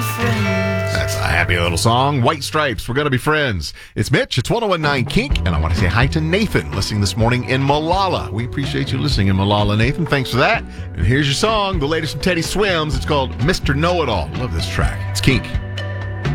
friends. That's a happy little song. White Stripes, We're Gonna Be Friends. It's Mitch, it's 1019 Kink, and I want to say hi to Nathan listening this morning in Malala. We appreciate you listening in Malala, Nathan. Thanks for that. And here's your song, the latest from Teddy Swims. It's called Mr. Know-It-All. Love this track. It's Kink.